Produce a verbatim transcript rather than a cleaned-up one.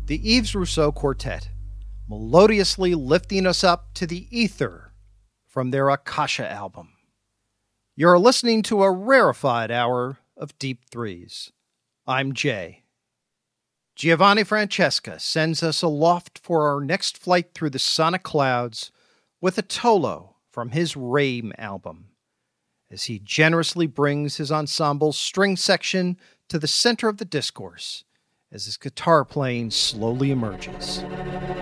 The Yves Rousseau Quartet, melodiously lifting us up to the ether from their Akasha album. You're listening to a rarefied hour of Deep Threes. I'm Jay. Giovanni Francesca sends us aloft for our next flight through the sonic clouds with a Tolo from his Rame album, as he generously brings his ensemble's string section to the center of the discourse as his guitar playing slowly emerges.